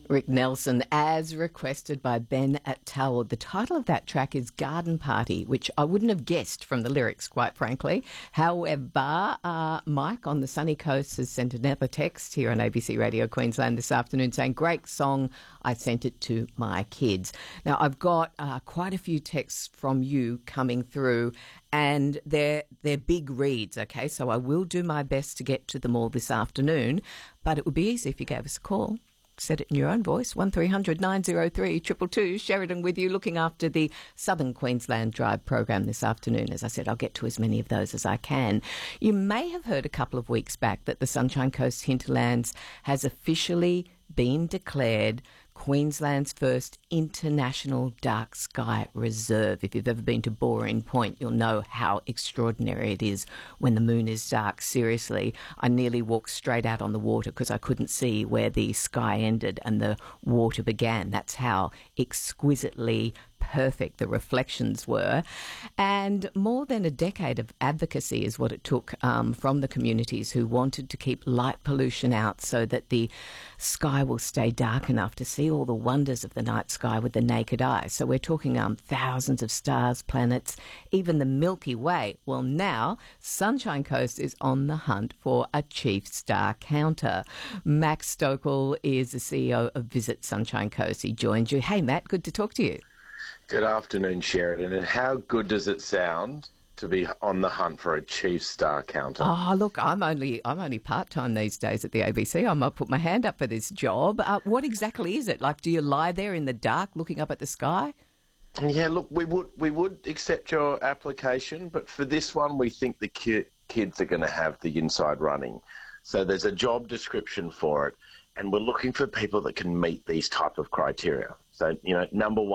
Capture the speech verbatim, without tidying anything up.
Rick Nelson, as requested by Ben at Towell. The title of that track is Garden Party, which I wouldn't have guessed from the lyrics, quite frankly. However, uh, Mike on the sunny coast has sent another text here on A B C Radio Queensland this afternoon saying, great song, I sent it to my kids. Now, I've got uh, quite a few texts from you coming through, and they're, they're big reads, okay? So I will do my best to get to them all this afternoon, but it would be easy if you gave us a call. Said it in your own voice, one three hundred nine oh three two two two. Sheridan with you, looking after the Southern Queensland Drive program this afternoon. As I said, I'll get to as many of those as I can. You may have heard a couple of weeks back that the Sunshine Coast Hinterlands has officially been declared Queensland's first international dark sky reserve. If you've ever been to Boreen Point, you'll know how extraordinary it is when the moon is dark. Seriously, I nearly walked straight out on the water because I couldn't see where the sky ended and the water began. That's how exquisitely perfect the reflections were. And more than a decade of advocacy is what it took um, from the communities who wanted to keep light pollution out so that the sky will stay dark enough to see all the wonders of the night sky with the naked eye. So we're talking um, thousands of stars, planets, even the Milky Way. Well, now Sunshine Coast is on the hunt for a chief star counter. Max Stokel is the C E O of Visit Sunshine Coast. He joins you. Hey, Matt, good to talk to you. Good afternoon, Sheridan. And how good does it sound to be on the hunt for a chief star counter? Oh, look, I'm only I'm only part-time these days at the A B C. I might put my hand up for this job. Uh, what exactly is it? Like, do you lie there in the dark looking up at the sky? Yeah, look, we would we would accept your application, but for this one, we think the ki- kids are going to have the inside running. So there's a job description for it, and we're looking for people that can meet these type of criteria. So, you know, number one,